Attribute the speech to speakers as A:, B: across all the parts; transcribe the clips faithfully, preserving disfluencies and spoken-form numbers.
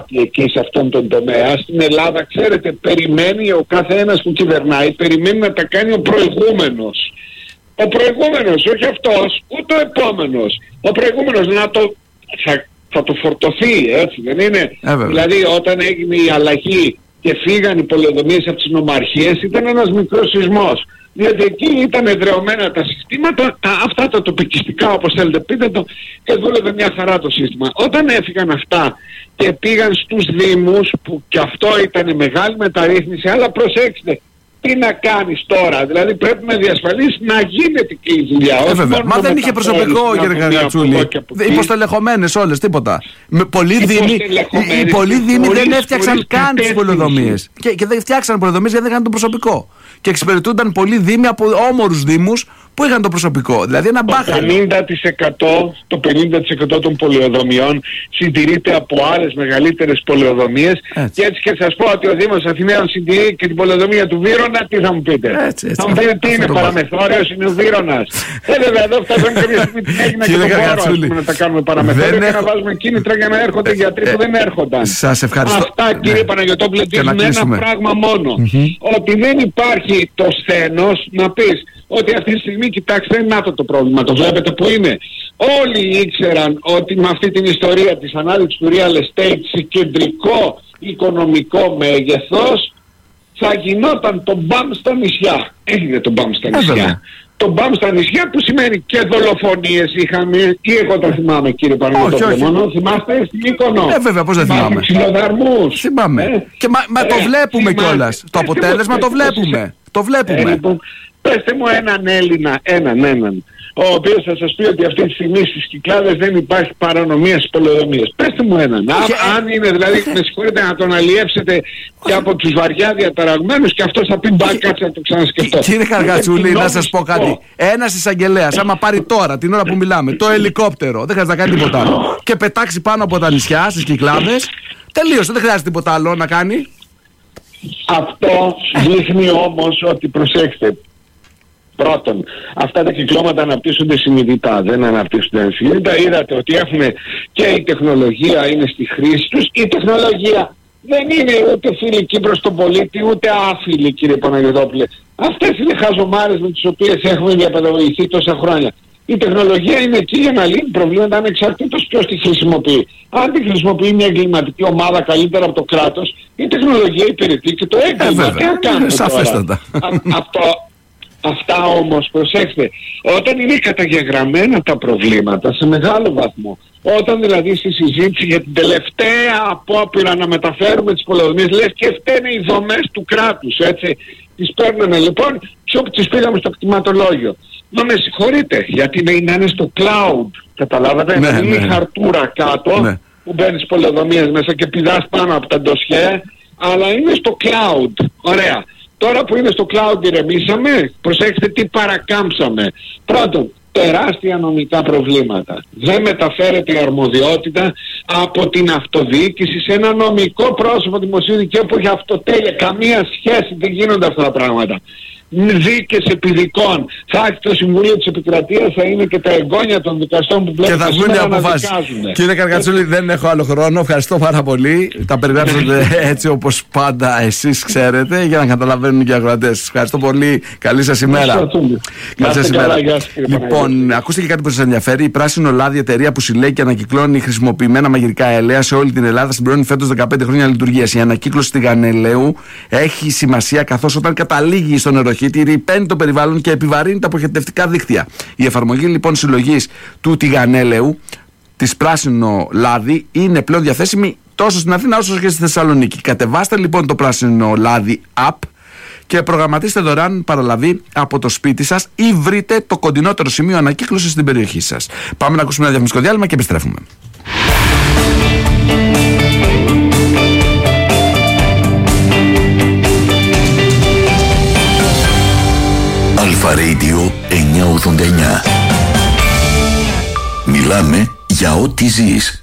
A: κάτι εκεί σε αυτόν τον τομέα. Στην Ελλάδα, ξέρετε, περιμένει ο κάθε ένας που κυβερνάει, περιμένει να τα κάνει ο προηγούμενος. Ο προηγούμενος, όχι αυτός, ούτε ο επόμενος. Ο προηγούμενος να το, θα, θα το φορτωθεί, έτσι δεν είναι?
B: Ε,
A: δηλαδή όταν έγινε η αλλαγή και φύγαν οι πολεοδομίες από τις νομαρχίες, ήταν ένας μικρός σεισμός. Διότι εκεί ήταν εδρεωμένα τα συστήματα, τα, αυτά τα τοπικιστικά όπως θέλετε πείτε το, και δούλευε μια χαρά το σύστημα. Όταν έφυγαν αυτά και πήγαν στους δήμους, που και αυτό ήταν μεγάλη μεταρρύθμιση, αλλά προσέξτε, τι να κάνεις τώρα? Δηλαδή πρέπει να διασφαλίσεις να γίνεται και η δουλειά.
B: Ε, βέβαια. Μα δεν είχε προσωπικό, κύριε Καραγκατσούλη. Υποστελεχωμένες όλες, τίποτα. Με πολλοί δήμοι, οι πολλοί δήμοι δεν έφτιαξαν καν τις πολεοδομίες. Και, και δεν φτιάξαν πολεοδομίες γιατί δεν είχαν το προσωπικό. Και εξυπηρετούνταν πολλοί δήμοι από όμορους δήμους που είχαν το προσωπικό. Δηλαδή ένα μπάχαλο.
A: πενήντα τοις εκατό, το πενήντα τοις εκατό των πολεοδομιών συντηρείται από άλλες μεγαλύτερες πολεοδομίες. Έτσι. Και έτσι και σας πω ότι ο Δήμος Αθηναίων συντηρεί και την πολεοδομία του Βύρωνα, τι θα μου πείτε?
B: Έτσι, έτσι.
A: Θα μου πείτε τι είναι, παραμεθόριος είναι ο Βύρωνας? Ε, βέβαια, εδώ φτάσαμε κάποια στιγμή τι έγινε και το χώρο να τα κάνουμε παραμεθόριο και να βάζουμε κίνητρα για να έρχονται γιατροί που δεν έρχονταν.
B: Σας ευχαριστώ.
A: Αυτά, κύριε Παναγιωτόπουλε, δείχνουν ένα πράγμα μόνο. Ότι δεν υπάρχει το σθένος να πεις ότι αυτή τη στιγμή, κοιτάξτε, είναι αυτό το πρόβλημα, το βλέπετε που είναι. Όλοι ήξεραν ότι με αυτή την ιστορία της ανάδειξης του real estate σε κεντρικό οικονομικό μέγεθος θα γινόταν το μπαμ στα νησιά. Έγινε το μπαμ στα νησιά. Το μπαμ στα νησιά που σημαίνει και δολοφονίες είχαμε, ή εγώ τα θυμάμαι, κύριε Παναγιώτοπουλε, μόνο θυμάστε στην Μύκονο?
B: Ε, βέβαια, πώς δεν θυμάμαι.
A: Ξυλοδαρμούς.
B: Θυμάμαι. Ε, και μα, μα ε, το βλέπουμε κιόλας. Το αποτέλεσμα το βλέπουμε. Το βλέπουμε.
A: Ε, λοιπόν, πέστε μου έναν Έλληνα, έναν, έναν, ο οποίος θα σας πει ότι αυτή τη στιγμή στις Κυκλάδες δεν υπάρχει παρανομία στις πολεοδομίες. Πέστε μου έναν. Α, αν είναι δηλαδή, με συγχωρείτε, να τον αλλιεύσετε και από τους βαριά διαταραγμένους και αυτός θα πει μπα, κάτσε να το ξανασκεφτώ.
B: Κύριε Καραγκατσούλη, να σας πω κάτι. Ένας εισαγγελέας, άμα πάρει τώρα, την ώρα που μιλάμε, το ελικόπτερο, δεν χρειάζεται να κάνει τίποτα άλλο, και πετάξει πάνω από τα νησιά, στις Κυκλάδες, τελείωσε, δεν χρειάζεται τίποτα άλλο να κάνει.
A: Αυτό δείχνει όμως ότι, προσέξτε, πρώτον, αυτά τα κυκλώματα αναπτύσσονται συνειδητά, δεν αναπτύσσονται ασυνείδητα. Είδατε ότι έχουν και η τεχνολογία είναι στη χρήση τους. Η τεχνολογία δεν είναι ούτε φιλική προς τον πολίτη, ούτε άφιλη, κύριε Παναγιωτόπουλε. Αυτές είναι χαζομάρες με τις οποίες έχουμε διαπαιδαγωγηθεί τόσα χρόνια. Η τεχνολογία είναι εκεί για να λύνει προβλήματα ανεξαρτήτως ποιος τη χρησιμοποιεί. Αν τη χρησιμοποιεί μια εγκληματική ομάδα καλύτερα από το κράτος, η τεχνολογία υπηρετεί και το έγκλημα.
B: Ε,
A: Τι κάνουμε
B: σαφέστατα.
A: Αυτό, αυτά όμως, προσέξτε, όταν είναι καταγεγραμμένα τα προβλήματα σε μεγάλο βαθμό, όταν δηλαδή στη συζήτηση για την τελευταία απόπειρα να μεταφέρουμε τις πολεοδομίες, λες και φταίνε οι δομές του κράτους, έτσι, τις παίρνουμε λοιπόν και όπου τις πήγαμε στο κτηματολόγιο. Μα με συγχωρείτε, γιατί να είναι στο cloud, καταλάβατε, ναι, είναι ναι. η χαρτούρα κάτω, ναι. που μπαίνει στις πολεοδομίες μέσα και πηδάς πάνω από τα ντοσιέ, αλλά είναι στο cloud. Ωραία. Τώρα που είναι στο cloud ηρεμήσαμε, προσέξτε τι παρακάμψαμε. Πρώτον, τεράστια νομικά προβλήματα. Δεν μεταφέρεται η αρμοδιότητα από την αυτοδιοίκηση σε ένα νομικό πρόσωπο δημοσίου δικαίου που έχει αυτοτέλεια. Καμία σχέση, δεν γίνονται αυτά τα πράγματα. Δίκες επιδικών. Θα έχει το Συμβούλιο της Επικρατείας, θα είναι και τα εγγόνια των δικαστών που βλέπουν
B: και θα βγουν αποφάσεις. Κύριε Καραγκατσούλη, δεν έχω άλλο χρόνο. Ευχαριστώ πάρα πολύ. Τα περιγράψατε έτσι όπως πάντα εσείς ξέρετε, για να καταλαβαίνουν και οι ακροατές. Ευχαριστώ πολύ. Καλή σας ημέρα. Καλή σας ημέρα. Λοιπόν, ακούστε και κάτι που σας ενδιαφέρει. Η Πράσινο Λάδι, εταιρεία που συλλέγει και ανακυκλώνει χρησιμοποιημένα μαγειρικά ελαία σε όλη την Ελλάδα, συμπληρώνει φέτος δεκαπέντε χρόνια λειτουργίας. Η ανακύκλωση τηγανελαίου έχει σημασία, καθώς όταν καταλήγει στο νεροχύτη ρηπαίνει το περιβάλλον και επιβαρύνει τα αποχετευτικά δίκτυα. Η εφαρμογή λοιπόν συλλογής του τηγανέλαιου της Πράσινο Λάδι είναι πλέον διαθέσιμη τόσο στην Αθήνα όσο και στη Θεσσαλονίκη. Κατεβάστε λοιπόν το Πράσινο Λάδι app και προγραμματίστε δωρεάν παραλαβή από το σπίτι σας ή βρείτε το κοντινότερο σημείο ανακύκλωσης στην περιοχή σας. Πάμε να ακούσουμε ένα διαφημιστικό διάλειμμα και επιστρέφουμε.
C: Αλφα Radio εννιακόσια ογδόντα εννιά. Μιλάμε για ό,τι ζεις.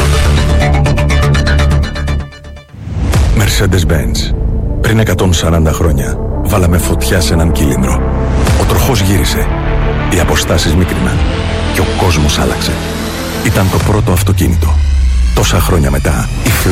D: Mercedes-Benz. Πριν εκατόν σαράντα χρόνια βάλαμε φωτιά σε έναν κύλινδρο. Ο τροχός γύρισε. Οι αποστάσεις μίκριναν. Και ο κόσμος άλλαξε. Ήταν το πρώτο αυτοκίνητο. Τόσα χρόνια μετά η